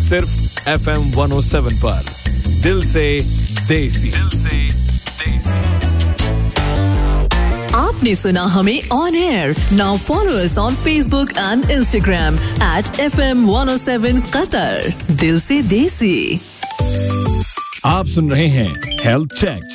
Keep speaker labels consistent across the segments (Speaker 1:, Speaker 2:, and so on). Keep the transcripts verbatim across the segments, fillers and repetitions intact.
Speaker 1: सिर्फ F M one oh seven पर दिल से देसी दिल से देसी
Speaker 2: आपने सुना हमें on air. Now follow us on Facebook and Instagram at F M one oh seven Qatar. दिल से देसी.
Speaker 1: आप सुन रहे हैं हेल्थ चेक.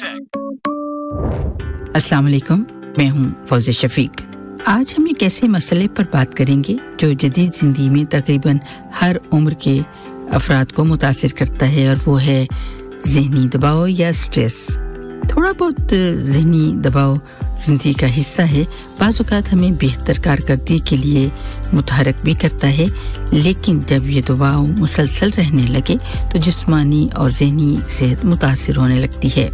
Speaker 3: अस्सलाम वालेकुम, मैं हूं फौज़िया शफीक. आज हम एक ऐसे मसले पर बात करेंगे जो जदीद ज़िंदगी में तकरीबन हर उम्र के अफराद को मुतासिर करता है, और वो है ज़हनी दबाव या स्ट्रेस. थोड़ा बहुत ज़हनी दबाव ज़िंदगी का हिस्सा है. बाज़ औक़ात हमें बेहतर कारकर्दगी के लिए मुतहरक भी करता है, लेकिन जब ये दबाव मुसलसल रहने लगे तो जिस्मानी और ज़हनी सेहत मुतासिर होने लगती है.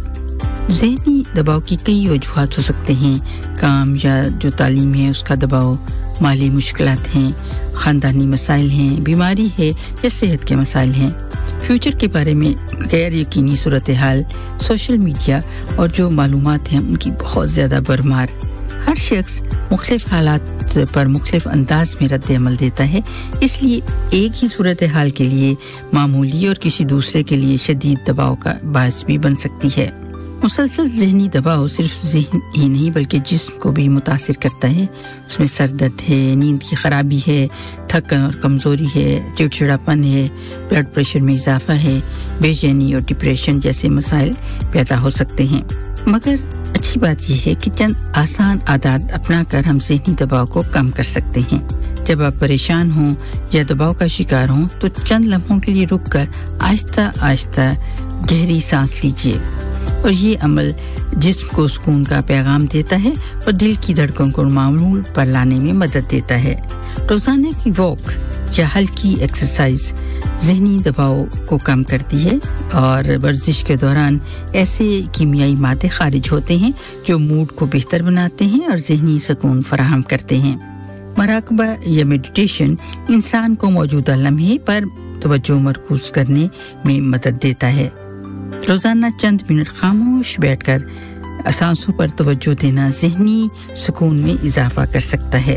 Speaker 3: ज़हनी दबाव की कई वजूहात हो सकते हैं. काम या जो तालीम है उसका दबाव, माली मुश्किलात हैं, ख़ानदानी मसाइल हैं, बीमारी है या सेहत के मसाइल हैं, फ्यूचर के बारे में गैर यकीनी सूरत हाल, सोशल मीडिया और जो मालूमात हैं उनकी बहुत ज़्यादा भरमार. हर शख्स मुख्तलिफ हालात पर मुख्तलिफ अंदाज में रद्द अमल देता है, इसलिए एक ही सूरत हाल के लिए मामूली और किसी दूसरे के लिए शदीद दबाव का बायस भी बन सकती है. मुसलसल ज़हनी दबाव सिर्फ ज़हन ही नहीं बल्कि जिस्म को भी मुतासिर करता है. उसमें सर दर्द है, नींद की खराबी है, थकन और कमज़ोरी है, चिड़चिड़ापन है, ब्लड प्रेशर में इजाफा है, बेचैनी और डिप्रेशन जैसे मसाइल पैदा हो सकते हैं. मगर अच्छी बात यह है कि चंद आसान आदत अपना कर हम ज़हनी दबाव को कम कर सकते हैं. जब आप परेशान हों या दबाव का शिकार हों तो चंद लम्हों के लिए रुक कर आहिस्ता आहिस्ता गहरी सांस लीजिए, और ये अमल जिस्म को सुकून का पैगाम देता है और दिल की धड़कन को मामूल पर लाने में मदद देता है. रोज़ाना की वॉक या हल्की एक्सरसाइज ज़हनी दबाव को कम करती है, और वर्जिश के दौरान ऐसे कीमियाई मादे खारिज होते हैं जो मूड को बेहतर बनाते हैं और ज़हनी सुकून फराहम करते हैं. मराकबा या मेडिटेशन इंसान को मौजूदा लम्हे पर तवज्जो मरकूज़ करने में मदद देता है. रोज़ाना चंद मिनट खामोश बैठकर सांसों पर तवज्जो देना ज़हनी सुकून में इजाफा कर सकता है.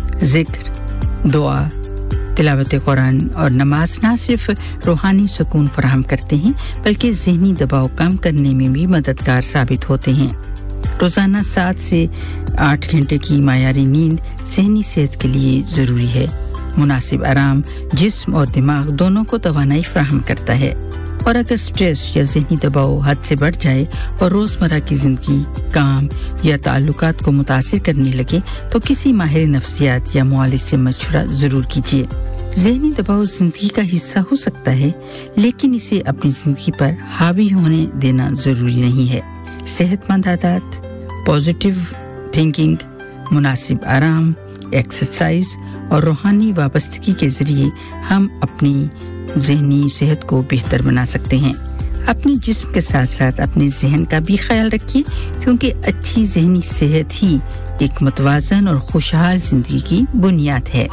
Speaker 3: ज़िक्र, दुआ, तिलावत कुरान और नमाज न सिर्फ रूहानी सुकून फराहम करते हैं बल्कि ज़हनी दबाव कम करने में भी मददगार साबित होते हैं. रोज़ाना सात से आठ घंटे की मायारी नींद ज़हनी सेहत के लिए ज़रूरी है. मुनासिब आराम जिस्म और दिमाग दोनों को तवानाई फराहम करता है, और अगर स्ट्रेस या ज़हनी दबाव हद से बढ़ जाए और रोज़मर्रा की ज़िंदगी, काम या ताल्लुकात को मुतासिर करने लगे तो किसी माहिर नफ्सियात या मुआलिज से मशवरा ज़रूर कीजिए. ज़हनी दबाव ज़िंदगी का हिस्सा हो सकता है, लेकिन इसे अपनी ज़िंदगी पर हावी होने देना ज़रूरी नहीं है. सेहतमंद आदत, पॉजिटिव थिंकिंग, मुनासिब आराम, एक्सरसाइज और रूहानी वाबस्तगी के ज़रिए हम अपनी ज़हनी सेहत को बेहतर बना सकते हैं. अपने जिस्म के साथ साथ अपने ज़हन का भी ख्याल रखिए, क्योंकि अच्छी ज़हनी सेहत ही एक मुतवाज़न और खुशहाल ज़िंदगी की बुनियाद है.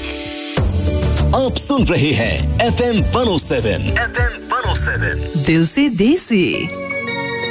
Speaker 4: आप सुन रहे हैं F M one oh seven. F M one oh seven.
Speaker 2: दिल से देसी.